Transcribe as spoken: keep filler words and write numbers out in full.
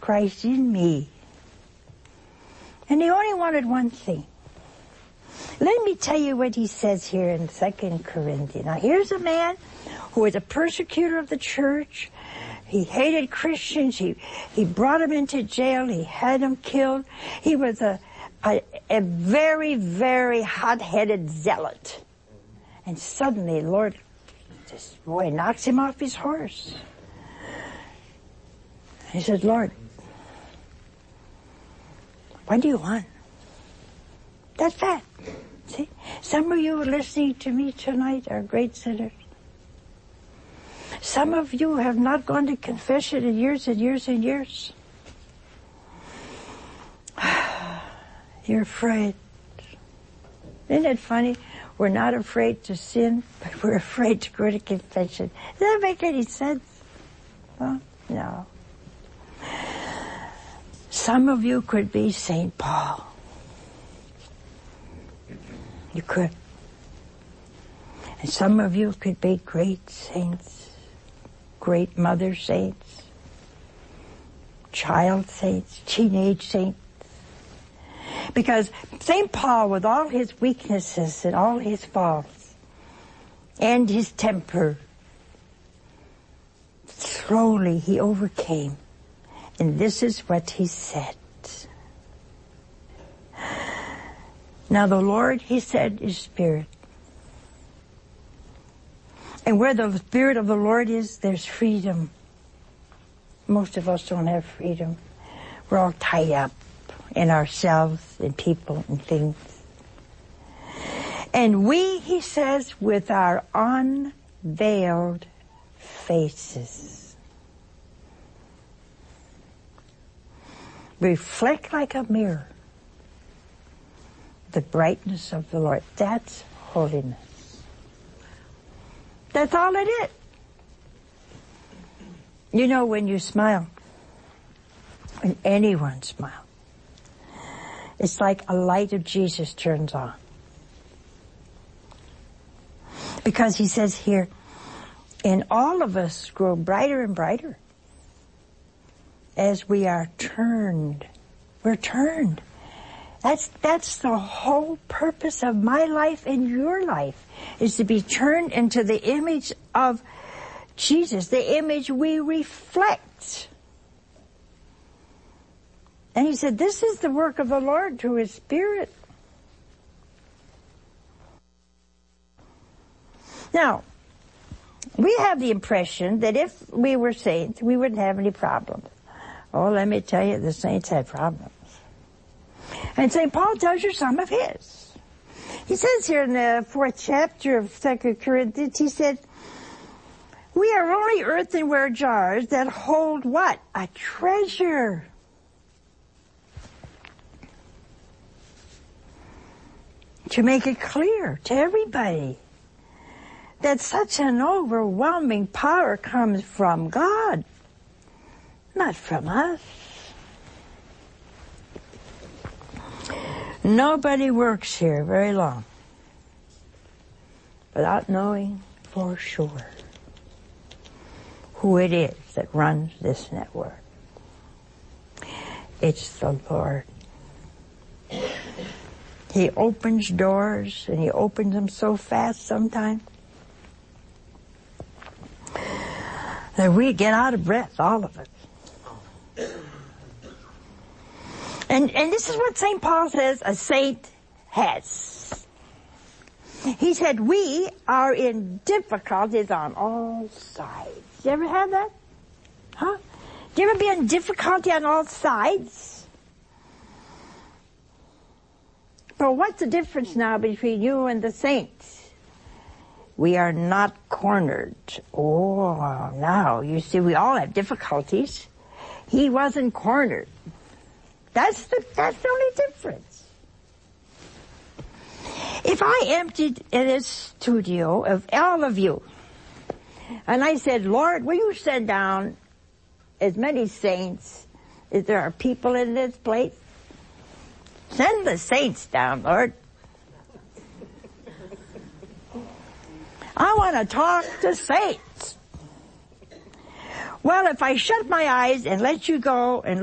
Christ in me. And he only wanted one thing. Let me tell you what he says here in Second Corinthians. Now here's a man who was a persecutor of the church. He hated Christians. He, he brought them into jail. He had them killed. He was a, a, a very, very hot-headed zealot. And suddenly, the Lord, this boy knocks him off his horse. He says, Lord, what do you want? That's that. See? Some of you listening to me tonight are great sinners. Some of you have not gone to confession in years and years and years. You're afraid. Isn't it funny? We're not afraid to sin, but we're afraid to go to confession. Does that make any sense? Well, no. Some of you could be Saint Paul. You could. And some of you could be great saints, great mother saints, child saints, teenage saints. Because Saint Paul, with all his weaknesses and all his faults, and his temper, slowly he overcame. And this is what he said. Now the Lord, he said, is Spirit. And where the Spirit of the Lord is, there's freedom. Most of us don't have freedom. We're all tied up in ourselves and people and things. And we, he says, with our unveiled faces, reflect like a mirror the brightness of the Lord. That's holiness. That's all it is. You know, when you smile, when anyone smiles, it's like a light of Jesus turns on. Because he says here, and all of us grow brighter and brighter as we are turned. We're turned. That's, that's the whole purpose of my life and your life, is to be turned into the image of Jesus, the image we reflect. And he said, this is the work of the Lord through his Spirit. Now, we have the impression that if we were saints, we wouldn't have any problems. Oh, let me tell you, the saints had problems. And Saint Paul tells you some of his. He says here in the fourth chapter of Second Corinthians, he said, we are only earthenware jars that hold what? A treasure. To make it clear to everybody that such an overwhelming power comes from God, not from us. Nobody works here very long without knowing for sure who it is that runs this network. It's the Lord. He opens doors, and he opens them so fast sometimes that we get out of breath, all of us. And, and this is what Saint Paul says a saint has. He said, we are in difficulties on all sides. You ever have that? Huh? Do you ever be in difficulty on all sides? Well, what's the difference now between you and the saints? We are not cornered. Oh, now, you see, we all have difficulties. He wasn't cornered. That's the, that's the only difference. If I emptied in a studio of all of you, and I said, Lord, will you send down as many saints as there are people in this place? Send the saints down, Lord. I want to talk to saints. Well, if I shut my eyes and let you go and